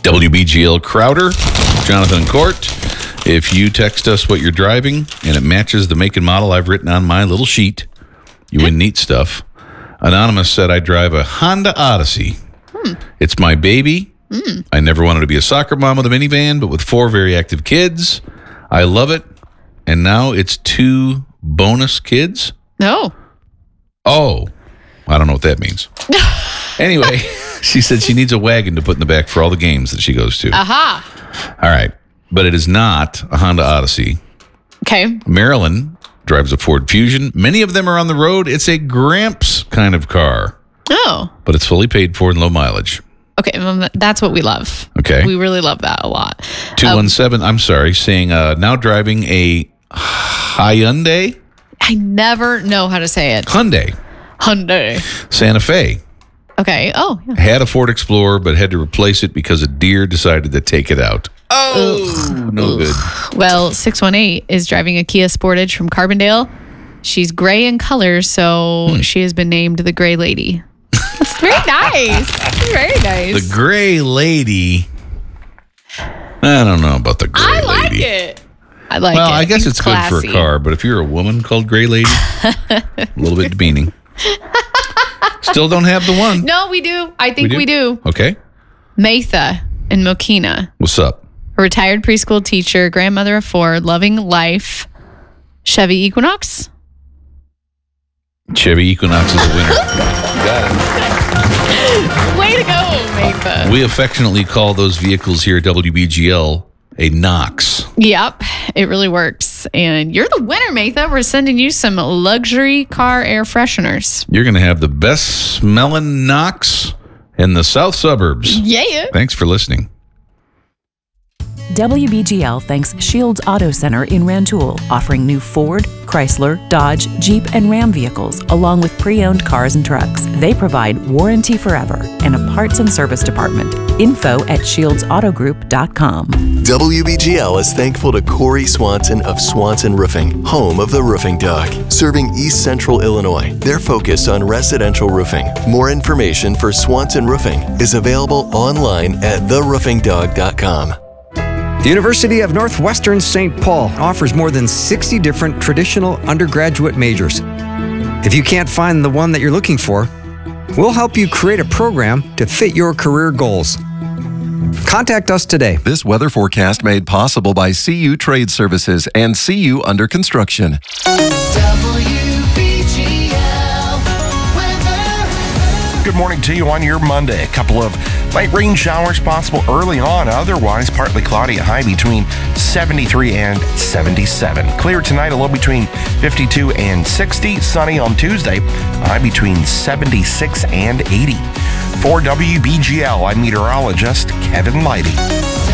WBGL Crowder, Jonathan Court. If you text us what you're driving and it matches the make and model I've written on my little sheet, you win neat stuff. Anonymous said, I drive a Honda Odyssey. It's my baby. I never wanted to be a soccer mom with a minivan, but with 4 very active kids. I love it. And now it's 2 bonus kids. No. Oh, I don't know what that means. Anyway, she said she needs a wagon to put in the back for all the games that she goes to. Aha. All right. But it is not a Honda Odyssey. Okay. Marilyn drives a Ford Fusion. Many of them are on the road. It's a Gramps kind of car. Oh. But it's fully paid for and low mileage. Okay, well, that's what we love. Okay. We really love that a lot. 217, I'm sorry, saying now driving a Hyundai? I never know how to say it. Hyundai. Santa Fe. Okay. Oh, yeah. Had a Ford Explorer, but had to replace it because a deer decided to take it out. Oh, no good. Well, 618 is driving a Kia Sportage from Carbondale. She's gray in color, so she has been named the Gray Lady. It's very nice. Very nice. The Gray Lady. I don't know about the Gray Lady. I like it. Well, I guess it's good for a car, but if you're a woman called Gray Lady, a little bit demeaning. Still don't have the one. No, we do. I think we do. Okay. Matha in Mokina. What's up? A retired preschool teacher, grandmother of 4, loving life. Chevy Equinox. Chevy Equinox is a winner. Got it. Way to go, Matha. We affectionately call those vehicles here at WBGL a Knox. Yep, it really works. And you're the winner, Matha. We're sending you some luxury car air fresheners. You're going to have the best smelling Knox in the south suburbs. Yeah. Thanks for listening. WBGL thanks Shields Auto Center in Rantoul, offering new Ford, Chrysler, Dodge, Jeep, and Ram vehicles, along with pre-owned cars and trucks. They provide warranty forever and a parts and service department. Info at ShieldsAutoGroup.com. WBGL is thankful to Corey Swanson of Swanson Roofing, home of the Roofing Dog, serving East Central Illinois. They're focused on residential roofing. More information for Swanson Roofing is available online at theroofingdog.com. The University of Northwestern St. Paul offers more than 60 different traditional undergraduate majors. If you can't find the one that you're looking for, we'll help you create a program to fit your career goals. Contact us today. This weather forecast made possible by CU Trade Services and CU Under Construction. Good morning to you on your Monday. A couple of light rain showers possible early on. Otherwise, partly cloudy, a high between 73 and 77. Clear tonight, a low between 52 and 60. Sunny on Tuesday, a high between 76 and 80. For WBGL, I'm meteorologist Kevin Leidy.